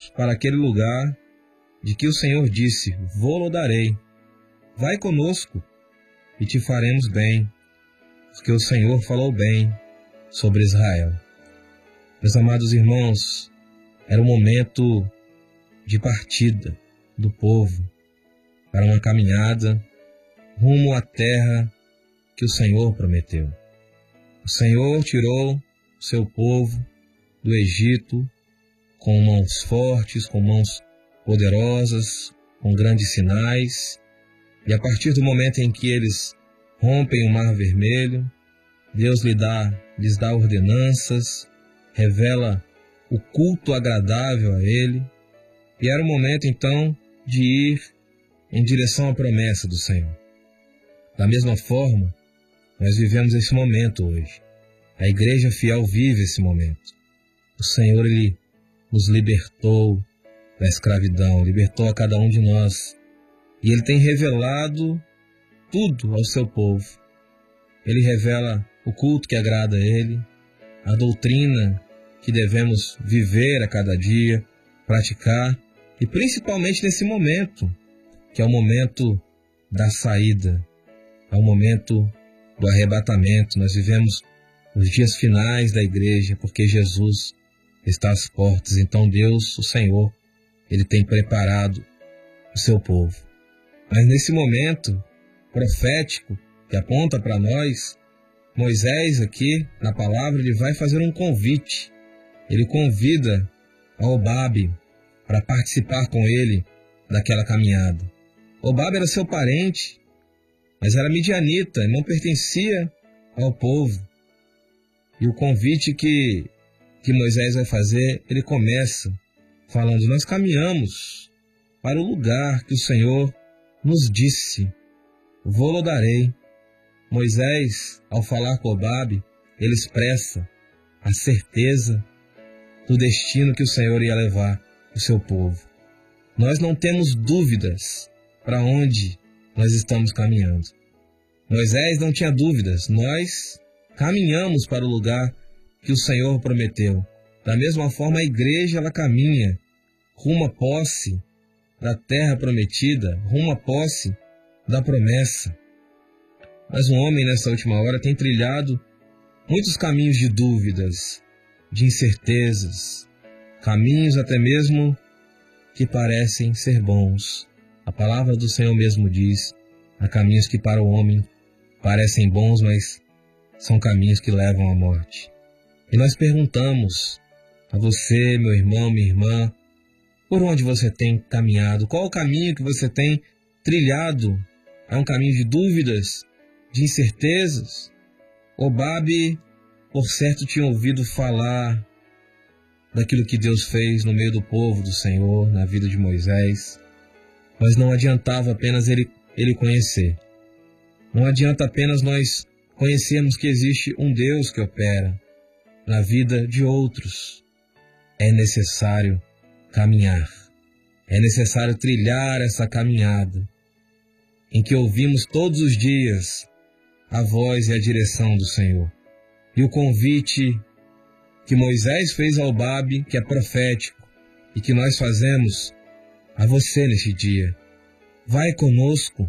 para aquele lugar de que o Senhor disse: vou-lo darei. Vai conosco e te faremos bem, porque o Senhor falou bem sobre Israel. Meus amados irmãos, era o momento de partida do povo para uma caminhada rumo à terra que o Senhor prometeu. O Senhor tirou o seu povo do Egito com mãos fortes, com mãos poderosas, com grandes sinais, e a partir do momento em que eles rompem o Mar Vermelho, Deus lhes dá ordenanças, revela o culto agradável a Ele, e era o momento então de ir em direção à promessa do Senhor. Da mesma forma, nós vivemos esse momento hoje. A igreja fiel vive esse momento. O Senhor, Ele nos libertou da escravidão, libertou a cada um de nós. E Ele tem revelado tudo ao seu povo. Ele revela o culto que agrada a Ele, a doutrina que devemos viver a cada dia, praticar, e principalmente nesse momento, que é o momento da saída, é o momento do arrebatamento. Nós vivemos os dias finais da igreja, porque Jesus está às portas. Então Deus, o Senhor, Ele tem preparado o seu povo. Mas nesse momento profético que aponta para nós, Moisés aqui, na palavra, ele vai fazer um convite. Ele convida a Hobabe para participar com ele daquela caminhada. Hobabe era seu parente, mas era midianita, não pertencia ao povo. E o convite que Moisés vai fazer, ele começa falando: nós caminhamos para o lugar que o Senhor nos disse, vou-lo darei. Moisés, ao falar com Hobabe, ele expressa a certeza do destino que o Senhor ia levar o seu povo. Nós não temos dúvidas para onde nós estamos caminhando. Moisés não tinha dúvidas, nós caminhamos para o lugar que o Senhor prometeu. Da mesma forma, a igreja ela caminha rumo à posse da terra prometida, rumo à posse da promessa. Mas o homem nessa última hora tem trilhado muitos caminhos de dúvidas, de incertezas, caminhos até mesmo que parecem ser bons. A palavra do Senhor mesmo diz: há caminhos que para o homem parecem bons, mas são caminhos que levam à morte. E nós perguntamos a você, meu irmão, minha irmã, por onde você tem caminhado? Qual o caminho que você tem trilhado? É um caminho de dúvidas, de incertezas? Hobabe, por certo, tinha ouvido falar daquilo que Deus fez no meio do povo do Senhor, na vida de Moisés. Mas não adiantava apenas ele conhecer. Não adianta apenas nós conhecermos que existe um Deus que opera na vida de outros. É necessário caminhar. É necessário trilhar essa caminhada em que ouvimos todos os dias a voz e a direção do Senhor. E o convite que Moisés fez ao Hobabe, que é profético, e que nós fazemos a você neste dia: vai conosco,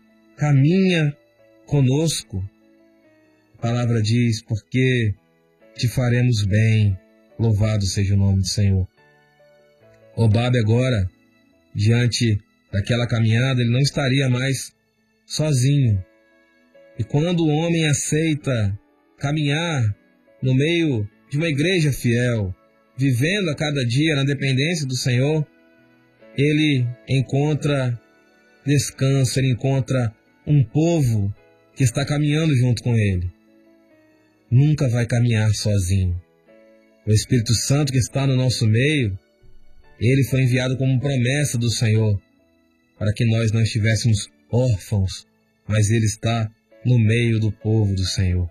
caminha conosco. A palavra diz: porque te faremos bem, louvado seja o nome do Senhor. Hobabe agora, diante daquela caminhada, ele não estaria mais sozinho. E quando o homem aceita caminhar no meio de uma igreja fiel, vivendo a cada dia na dependência do Senhor, ele encontra descanso, ele encontra um povo que está caminhando junto com ele. Nunca vai caminhar sozinho. O Espírito Santo que está no nosso meio, ele foi enviado como promessa do Senhor, para que nós não estivéssemos órfãos, mas ele está no meio do povo do Senhor.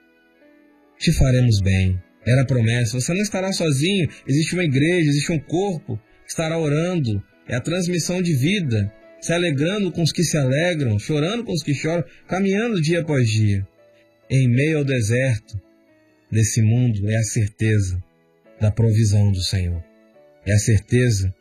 Te faremos bem. Era a promessa. Você não estará sozinho. Existe uma igreja, existe um corpo que estará orando. É a transmissão de vida, se alegrando com os que se alegram, chorando com os que choram, caminhando dia após dia. Em meio ao deserto desse mundo é a certeza da provisão do Senhor. É a certeza